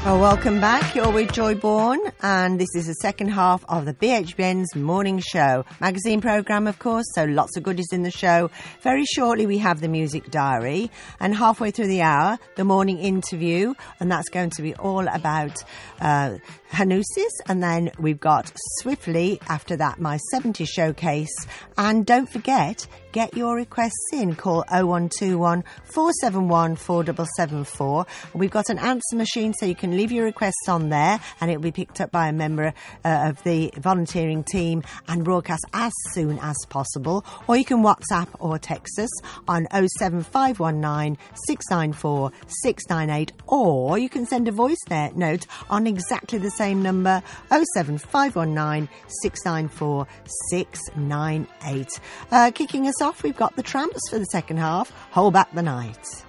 Well, welcome back. You're with Joy Bourne, and this is the second half of the BHBN's morning show. Magazine programme, of course, so lots of goodies in the show. Very shortly, we have the music diary, and halfway through the hour, the morning interview, and that's going to be all about Hanusis, and then we've got swiftly after that my 70s showcase. And don't forget, get your requests in. Call 0121 471 4774. We've got an answer machine, so you can leave your requests on there and it'll be picked up by a member of the volunteering team and broadcast as soon as possible. Or you can WhatsApp or text us on 07519 694 698, or you can send a voice note on exactly the same number, 07519 694 698. Kicking us off, we've got the Tramps for the second half. Hold Back the Night.